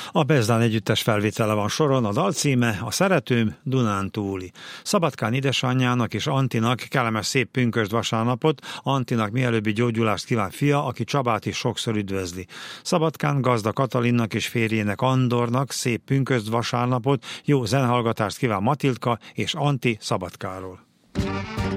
A Bezdán együttes felvétele van soron, a dal címe A szeretőm Dunántúli. Szabadkán édesanyjának és Antinak kellemes szép pünkösd vasárnapot, Antinak mielőbbi gyógyulást kíván fia, aki Csabát is sokszor üdvözli. Szabadkán Gazda Katalinnak és férjének Andornak szép pünkösd vasárnapot, jó zenehallgatást kíván Matildka és Anti Szabadkáról.